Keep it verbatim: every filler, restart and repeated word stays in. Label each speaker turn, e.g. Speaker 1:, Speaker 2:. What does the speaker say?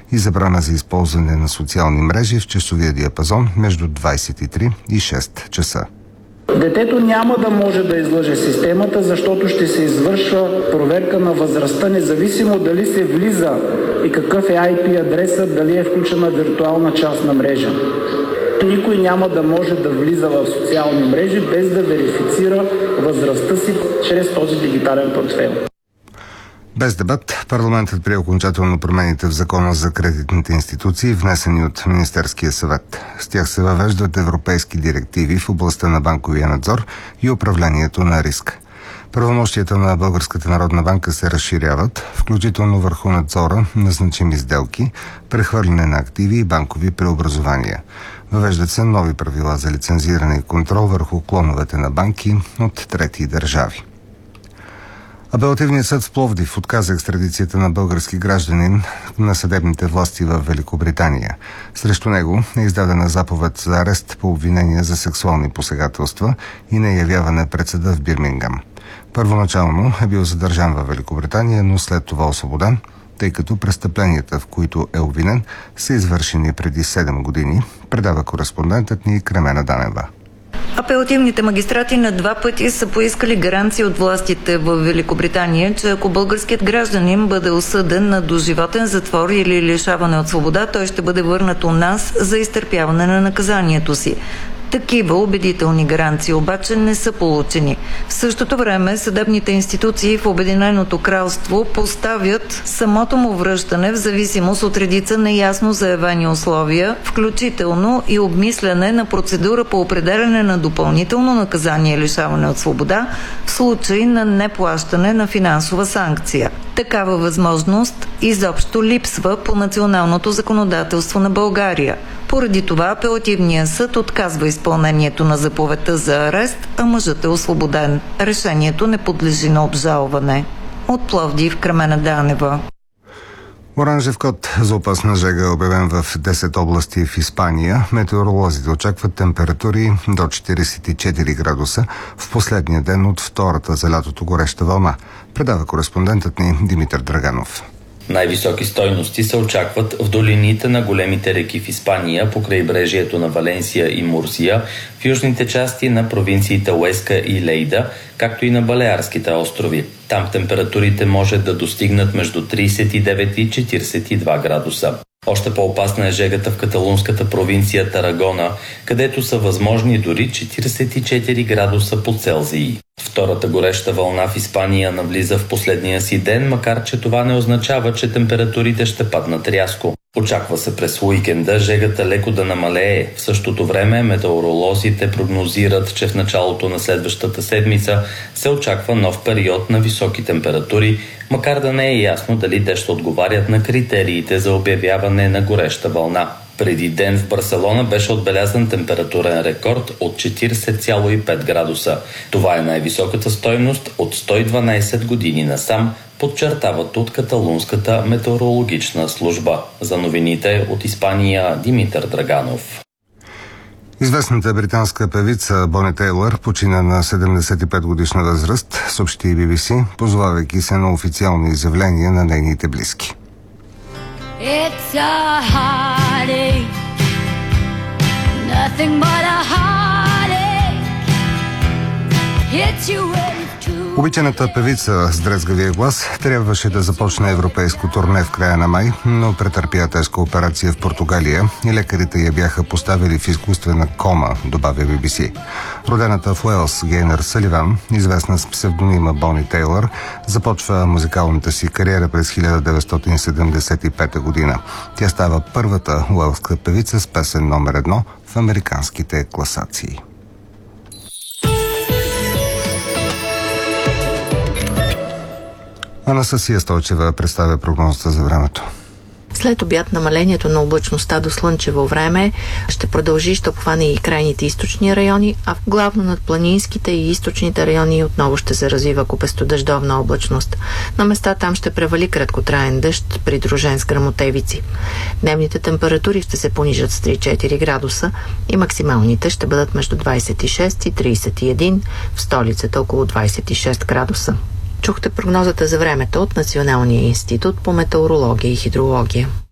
Speaker 1: и забрана за използване на социални мрежи в часовия диапазон между двадесет и три и шест часа.
Speaker 2: Детето няма да може да излъже системата, защото ще се извършва проверка на възрастта, независимо дали се влиза и какъв е ай пи адресът, дали е включена виртуална частна мрежа. Никой няма да може да влиза в социални мрежи без да верифицира възрастта си чрез този дигитален портфейл.
Speaker 1: Без дебат, парламентът прие окончателно промените в Закона за кредитните институции, внесени от Министерския съвет. С тях се въвеждат европейски директиви в областта на банковия надзор и управлението на риск. Правомощията на Българската народна банка се разширяват, включително върху надзора на значими сделки, прехвърляне на активи и банкови преобразования. Въвеждат се нови правила за лицензиране и контрол върху клоновете на банки от трети държави. Апелативният съд в Пловдив отказа екстрадицията на български гражданин на съдебните власти в Великобритания. Срещу него е издадена заповед за арест по обвинение за сексуални посегателства и неявяване пред съда в Бирмингам. Първоначално е бил задържан в Великобритания, но след това освободен, тъй като престъпленията, в които е обвинен, са извършени преди седем години, предава кореспондентът ни Кремена Данева.
Speaker 3: Апелативните магистрати на два пъти са поискали гаранции от властите в Великобритания, че ако българският гражданин бъде осъден на доживотен затвор или лишаване от свобода, той ще бъде върнат у нас за изтърпяване на наказанието си. Такива убедителни гаранции обаче не са получени. В същото време съдебните институции в Обединеното кралство поставят самото му връщане в зависимост от редица неясно заявени условия, включително и обмисляне на процедура по определяне на допълнително наказание лишаване от свобода в случай на неплащане на финансова санкция. Такава възможност изобщо липсва по националното законодателство на България. Поради това апелативният съд отказва изпълнението на заповедта за арест, а мъжът е освободен. Решението не подлежи на обжалване. От Пловдив, Кремена Данева.
Speaker 1: Оранжев код за опасна жега е обявен в десет области в Испания. Метеоролозите очакват температури до четиридесет и четири градуса в последния ден от втората за лятото гореща вълна, предава кореспондентът ни Димитър Драганов.
Speaker 4: Най-високи стойности се очакват в долините на големите реки в Испания, по крайбрежието на Валенсия и Мурсия, в южните части на провинциите Уеска и Лейда, както и на Балеарските острови. Там температурите може да достигнат между тридесет и девет и четиридесет и два градуса. Още по-опасна е жегата в каталунската провинция Тарагона, където са възможни дори четиридесет и четири градуса по Целзий. Втората гореща вълна в Испания навлиза в последния си ден, макар че това не означава, че температурите ще паднат рязко. Очаква се през уикенда жегата леко да намалее. В същото време метеоролозите прогнозират, че в началото на следващата седмица се очаква нов период на високи температури, макар да не е ясно дали те ще отговарят на критериите за обявяване на гореща вълна. Преди ден в Барселона беше отбелязан температурен рекорд от четиридесет цяло и пет градуса. Това е най-високата стойност от сто и дванадесет години насам, подчертават от каталунската метеорологична служба. За новините от Испания, Димитър Драганов.
Speaker 1: Известната британска певица Бони Тейлър почина на седемдесет и пет годишна възраст, съобщи Би Би Си, позовавайки се на официално изявление на нейните близки.
Speaker 5: It's a heartache, nothing but a heartache, hits you when it's true.
Speaker 1: Обичаната певица с дрезгавия глас трябваше да започне европейско турне в края на май, но претърпя тежка операция в Португалия и лекарите я бяха поставили в изкуствена кома, добавя Би Би Си. Родената в Уелс Гейнър Саливан, известна с псевдонима Бони Тейлър, започва музикалната си кариера през хиляда деветстотин седемдесет и пета година. Тя става първата уелска певица с песен номер едно в американските класации. Анастасия Стойчева представя прогнозата за времето.
Speaker 6: След обяд намалението на облачността до слънчево време ще продължи, ще обхване и крайните източни райони, а главно над планинските и източните райони отново ще се развива купестодъждовна облачност. На места там ще превали краткотраен дъжд, придружен с гръмотевици. Дневните температури ще се понижат с три-четири градуса и максималните ще бъдат между двадесет и шест и тридесет и един, в столицата около двадесет и шест градуса. Чухте прогнозата за времето от Националния институт по метеорология и хидрология.